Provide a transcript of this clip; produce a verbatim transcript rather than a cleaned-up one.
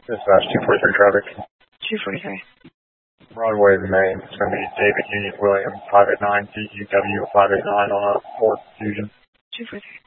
Dispatch two forty-three traffic. two forty-three. Broadway, Maine. It's going to be David Union William five eight nine D U W five eight nine on a four Fusion. two forty-three.